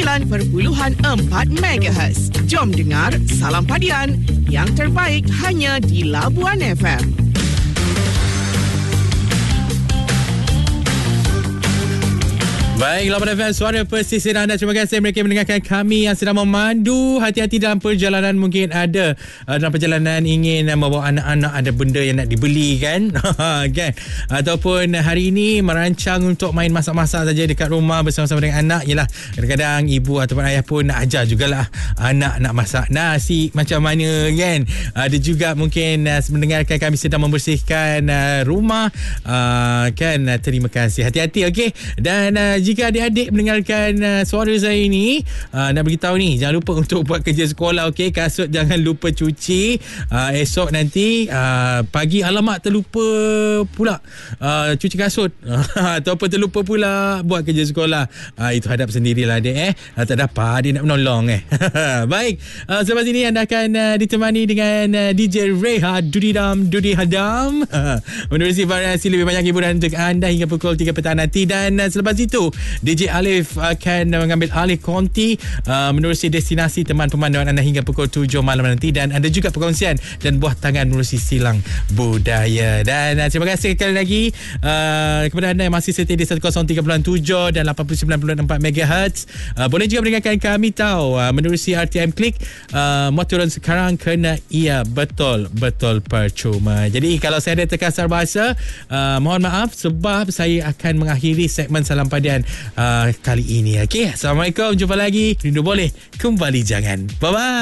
MHz. Jom dengar Salam Padian, yang terbaik hanya di Labuan FM. Baik, Labuan FM, suara pesisir anda. Terima kasih mereka mendengarkan kami yang sedang memandu. Hati-hati dalam perjalanan. Mungkin ada dalam perjalanan ingin membawa anak-anak, ada benda yang nak dibeli kan, kan? Ataupun hari ini merancang untuk main masak-masak saja dekat rumah bersama-sama dengan anak. Yelah, kadang-kadang ibu ataupun ayah pun nak ajar jugalah anak nak masak nasi macam mana kan. Ada juga mungkin mendengarkan kami sedang membersihkan rumah, kan. Terima kasih. Hati-hati, okey. Dan jika adik-adik mendengarkan suara saya ini, nak beritahu ni, jangan lupa untuk buat kerja sekolah, okey. Kasut jangan lupa cuci. Esok nanti pagi, alamak terlupa pula cuci kasut ataupun terlupa pula buat kerja sekolah. Itu hadap sendirilah adik tak dapat adik nak menolong Baik, selepas ini anda akan ditemani dengan DJ Reha Dudi Hadam menerusi variasi lebih banyak hiburan untuk anda hingga pukul 3 petang nanti. Dan selepas itu DJ Alif akan mengambil alih konti menerusi destinasi teman pemanduan anda hingga pukul 7 malam nanti. Dan ada juga perkongsian dan buah tangan menerusi silang budaya. Dan terima kasih sekali lagi kepada anda yang masih setia di 103.7 dan 89.4 MHz. Boleh juga mendengarkan kami tahu menerusi RTM Klik. Motoran sekarang kena ia betul-betul percuma. Jadi kalau saya ada terkasar bahasa, mohon maaf sebab saya akan mengakhiri segmen Salam Padian kali ini. Okey, Assalamualaikum, jumpa lagi. Rindu boleh, kembali jangan. Bye-bye.